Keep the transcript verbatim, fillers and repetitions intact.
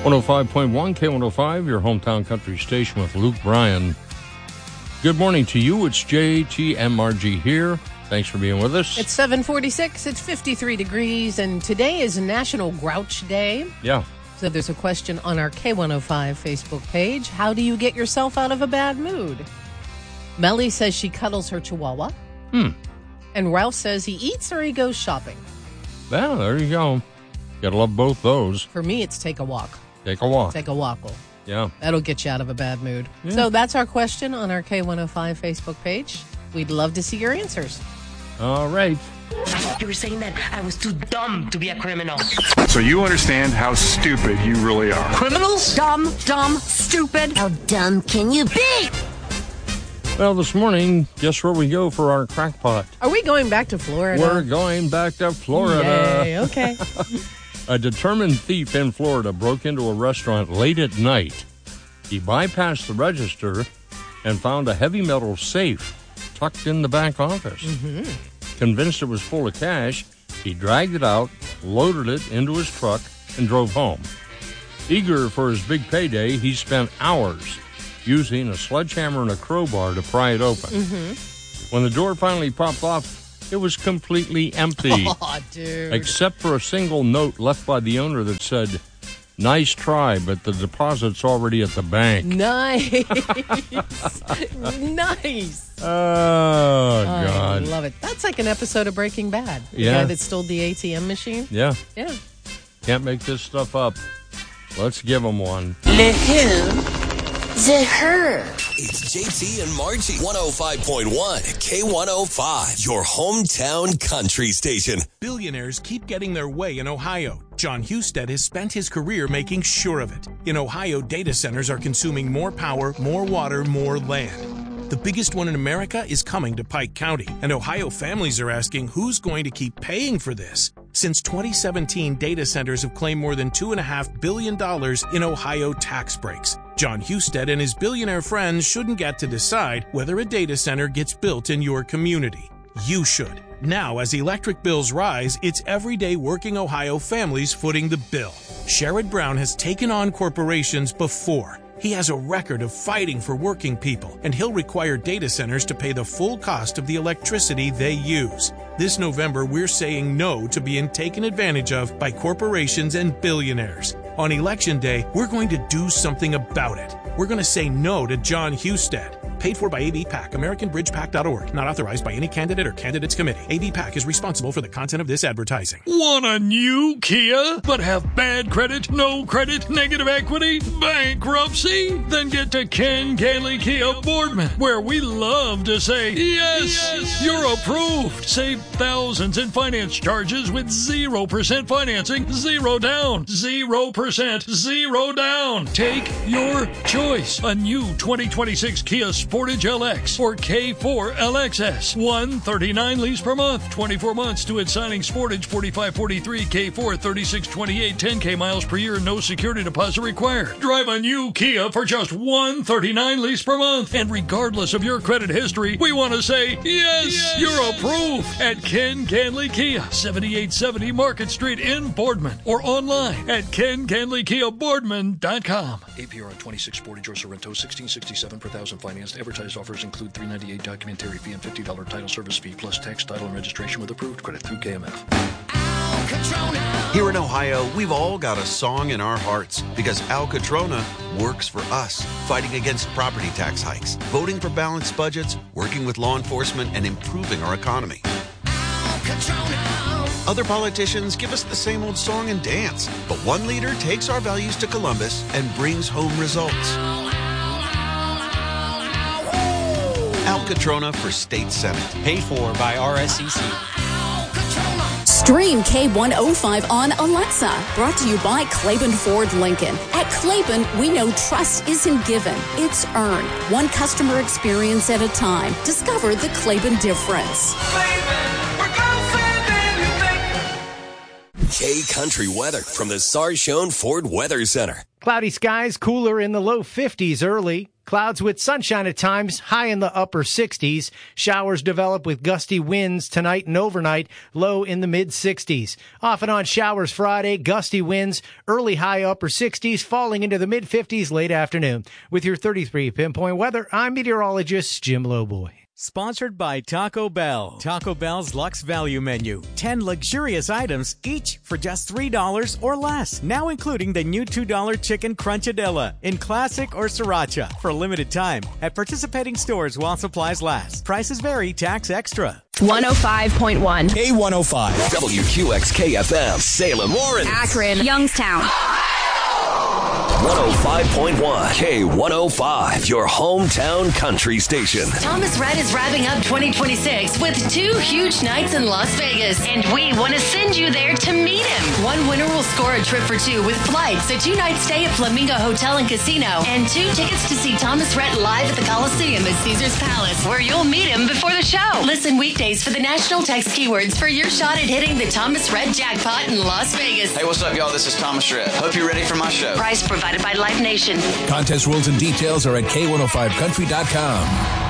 one oh five point one K one oh five, your hometown country station with Luke Bryan. Good morning to you. It's J T M R G here. Thanks for being with us. It's seven forty-six. It's fifty-three degrees, and today is National Grouch Day. Yeah. So there's a question on our K one oh five Facebook page. How do you get yourself out of a bad mood? Melly says she cuddles her chihuahua. Hmm. And Ralph says he eats or he goes shopping. Well, there you go. Gotta love both those. For me, it's take a walk. Take a walk. Take a walk. Yeah. That'll get you out of a bad mood. Yeah. So that's our question on our K one oh five Facebook page. We'd love to see your answers. All right. You were saying that I was too dumb to be a criminal. So you understand how stupid you really are. Criminals? Dumb, dumb, stupid. How dumb can you be? Well, this morning, guess where we go for our crackpot? Are we going back to Florida? We're going back to Florida. Yay, okay. A determined thief in Florida broke into a restaurant late at night. He bypassed the register and found a heavy metal safe tucked in the back office. Mm-hmm. Convinced it was full of cash, he dragged it out, loaded it into his truck, and drove home. Eager for his big payday, he spent hours using a sledgehammer and a crowbar to pry it open. Mm-hmm. When the door finally popped off, it was completely empty. Oh, dude. Except for a single note left by the owner that said, "Nice try, but the deposit's already at the bank." Nice. Nice. Oh, God. I love it. That's like an episode of Breaking Bad. The Yeah. guy that stole the A T M machine. Yeah. Yeah. Can't make this stuff up. Let's give him one. Le who? The her. It's J T and Margie. one oh five point one K one oh five, your hometown country station. Billionaires keep getting their way in Ohio. John Husted has spent his career making sure of it. In Ohio, data centers are consuming more power, more water, more land. The biggest one in America is coming to Pike County, and Ohio families are asking who's going to keep paying for this. Since twenty seventeen, data centers have claimed more than two point five billion dollars in Ohio tax breaks. John Husted and his billionaire friends shouldn't get to decide whether a data center gets built in your community. You should. Now, as electric bills rise, it's everyday working Ohio families footing the bill. Sherrod Brown has taken on corporations before. He has a record of fighting for working people, and he'll require data centers to pay the full cost of the electricity they use. This November, we're saying no to being taken advantage of by corporations and billionaires. On Election Day, we're going to do something about it. We're going to say no to John Husted. Paid for by A B PAC, American Bridge Pac dot org. Not authorized by any candidate or candidates committee. A B PAC is responsible for the content of this advertising. Want a new Kia, but have bad credit, no credit, negative equity, bankruptcy? Then get to Ken Ganley Kia Boardman, where we love to say, yes, yes, you're approved. Save thousands in finance charges with zero percent financing, zero down, zero percent, zero down. Take your choice. A new twenty twenty-six Kia Sportage L X or K four L X S. one thirty-nine lease per month, twenty-four months to its signing. Sportage forty-five forty-three, K four thirty-six twenty-eight, ten K miles per year, no security deposit required. Drive a new Kia for just one thirty-nine lease per month. And regardless of your credit history, we want to say, yes, yes, you're approved at Ken Ganley Kia, seventy-eight seventy Market Street in Boardman, or online at ken ganley kia boardman dot com. A P R on twenty-six Sportage or Sorrento, sixteen sixty-seven per thousand financed. Advertised offers include three ninety-eight documentary fee and fifty dollars title service fee, plus tax, title, and registration with approved credit through K M F. Here in Ohio, we've all got a song in our hearts because Al Catrona works for us, fighting against property tax hikes, voting for balanced budgets, working with law enforcement, and improving our economy. Other politicians give us the same old song and dance, but one leader takes our values to Columbus and brings home results. Al Catrona for State Senate. Paid for by R S C C. Stream K one oh five on Alexa. Brought to you by Claiborne Ford Lincoln. At Claiborne, we know trust isn't given, it's earned. One customer experience at a time. Discover the Claiborne difference. K Country weather from the Sarshone Ford Weather Center. Cloudy skies, cooler in the low fifties early. Clouds with sunshine at times, high in the upper sixties. Showers develop with gusty winds tonight and overnight, low in the mid sixties. Off and on showers Friday, gusty winds, early high upper sixties, falling into the mid fifties late afternoon. With your thirty-three Pinpoint Weather, I'm meteorologist Jim Lowboy. Sponsored by Taco Bell. Taco Bell's Luxe Value Menu. ten luxurious items, each for just three dollars or less. Now including the new two dollar Chicken Crunchadilla in Classic or Sriracha for a limited time at participating stores while supplies last. Prices vary, tax extra. one oh five point one. K one oh five. W Q X K F M. Salem, Orange. Akron. Youngstown. one oh five point one. K one oh five. Your hometown country station. Thomas Rhett is wrapping up twenty twenty-six with two huge nights in Las Vegas, and we want to send you there to meet him. One winner will score a trip for two with flights, a two-night stay at Flamingo Hotel and Casino, and two tickets to see Thomas Rhett live at the Coliseum at Caesar's Palace, where you'll meet him before the show. Listen weekdays for the national text keywords for your shot at hitting the Thomas Rhett jackpot in Las Vegas. Hey, what's up, y'all? This is Thomas Rhett. Hope you're ready for my show. Prize provided by Live Nation. Contest rules and details are at K one oh five country dot com.